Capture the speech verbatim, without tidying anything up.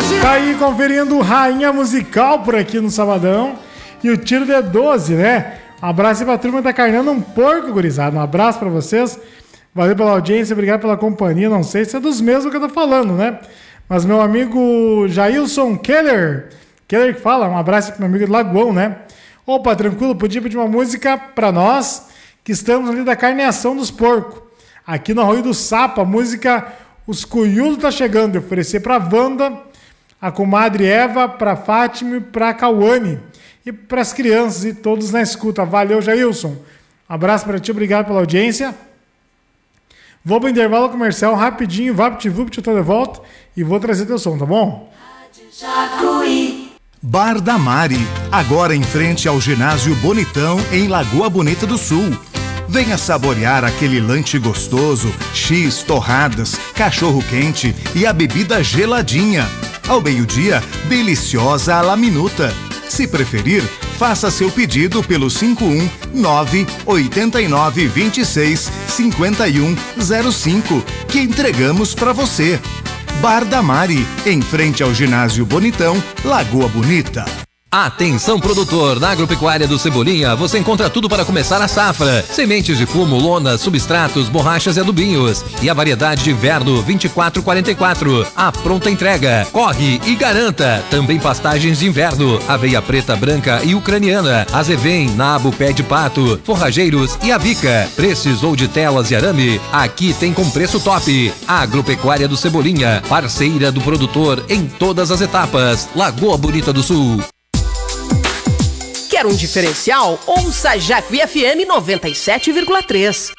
Tá aí conferindo Rainha Musical por aqui no Sabadão. E o tiro de doze, né? Um abraço aí pra turma da Carnando um Porco, gurizada. Um abraço pra vocês. Valeu pela audiência, obrigado pela companhia. Não sei se é dos mesmos que eu tô falando, né? Mas meu amigo Jailson Keller, Keller que fala, um abraço pro meu amigo do Lagoão, né? Opa, tranquilo, podia pedir uma música pra nós, que estamos ali da carneação dos porcos. Aqui no Arroio do Sapo, a música Os Cunhudos Tá Chegando. Eu oferecer pra Wanda, a comadre Eva, pra Fátima e pra Cauane. E pras crianças e todos na escuta. Valeu, Jailson. Um abraço pra ti, obrigado pela audiência. Vou pro intervalo comercial rapidinho, vapt-vupt, eu tô de volta e vou trazer teu som, tá bom? Bar da Mari, agora em frente ao ginásio Bonitão, em Lagoa Bonita do Sul. Venha saborear aquele lanche gostoso, X, torradas, cachorro quente e a bebida geladinha. Ao meio-dia, deliciosa à la minuta. Se preferir, faça seu pedido pelo cinco um nove oito nove dois seis cinco um zero cinco, que entregamos para você. Bar da Mari, em frente ao ginásio Bonitão, Lagoa Bonita. Atenção produtor, na Agropecuária do Cebolinha você encontra tudo para começar a safra: sementes de fumo, lonas, substratos, borrachas e adubinhos, e a variedade de inverno vinte e quatro quarenta e quatro, a pronta entrega. Corre e garanta. Também pastagens de inverno, aveia preta, branca e ucraniana, azevém, nabo, pé de pato, forrageiros e avica. Precisou de telas e arame? Aqui tem com preço top. Agropecuária do Cebolinha, parceira do produtor em todas as etapas. Lagoa Bonita do Sul. Quer um diferencial? Ouça Jacuí F M noventa e sete vírgula três.